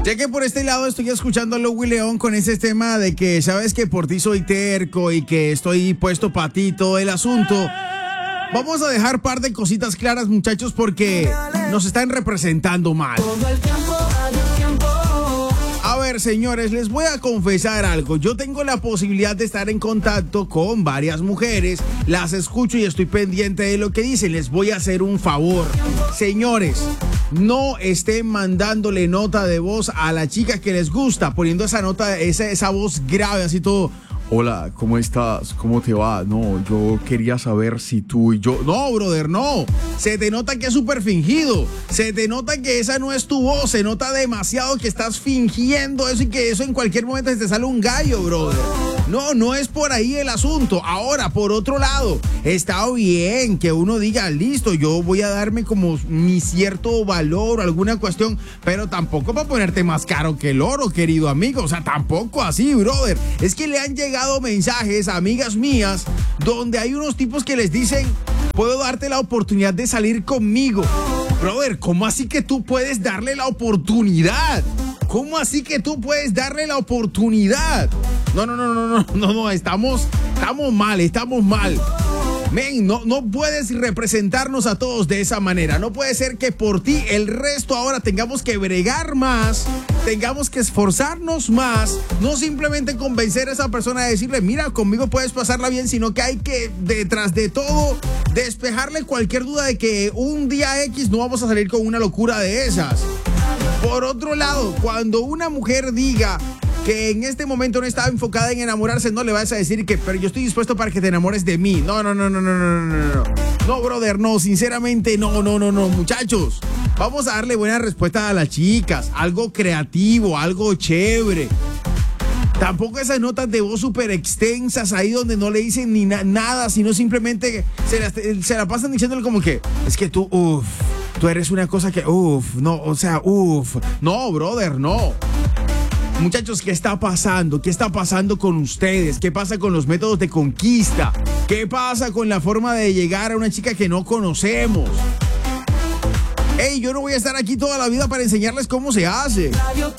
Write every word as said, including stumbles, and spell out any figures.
Ya que por este lado estoy escuchando a Louis León con ese tema de que sabes que por ti soy terco y que estoy puesto para ti todo el asunto. Vamos a dejar par de cositas claras, muchachos, porque nos están representando mal. A ver, señores, les voy a confesar algo. Yo tengo la posibilidad de estar en contacto con varias mujeres. Las escucho y estoy pendiente de lo que dicen. Les voy a hacer un favor. Señores, no estén mandándole nota de voz a la chica que les gusta, poniendo esa nota, esa, esa voz grave, así todo. Hola, ¿cómo estás? ¿Cómo te va? No, yo quería saber si tú y yo... No, brother, no. Se te nota que es súper fingido. Se te nota que esa no es tu voz. Se nota demasiado que estás fingiendo eso y que eso en cualquier momento se te sale un gallo, brother. No, no es por ahí el asunto. Ahora, por otro lado, está bien que uno diga, listo, yo voy a darme como mi cierto valor o alguna cuestión, pero tampoco para ponerte más caro que el oro, querido amigo. O sea, tampoco así, brother. Es que le han llegado mensajes a amigas mías donde hay unos tipos que les dicen, puedo darte la oportunidad de salir conmigo. Brother, ¿cómo así que tú puedes darle la oportunidad? ¿Cómo así que tú puedes darle la oportunidad? No, no, no, no, no, no, no, estamos, estamos mal, estamos mal. Men, no, no puedes representarnos a todos de esa manera. No puede ser que por ti el resto ahora tengamos que bregar más, tengamos que esforzarnos más, no simplemente convencer a esa persona de decirle, mira, conmigo puedes pasarla bien, sino que hay que, detrás de todo, despejarle cualquier duda de que un día X no vamos a salir con una locura de esas. Por otro lado, cuando una mujer diga que en este momento no estaba enfocada en enamorarse, no le vas a decir que, pero yo estoy dispuesto para que te enamores de mí. No, no, no, no, no, no, no, no. No, brother, no, sinceramente, no, no, no, no, muchachos. Vamos a darle buena respuesta a las chicas, algo creativo, algo chévere. Tampoco esas notas de voz súper extensas ahí donde no le dicen ni na- nada, sino simplemente se la, se la pasan diciéndole como que, es que tú, uff, tú eres una cosa que, uff, no, o sea, uff. No, brother, no. Muchachos, ¿qué está pasando? ¿Qué está pasando con ustedes? ¿Qué pasa con los métodos de conquista? ¿Qué pasa con la forma de llegar a una chica que no conocemos? Ey, yo no voy a estar aquí toda la vida para enseñarles cómo se hace.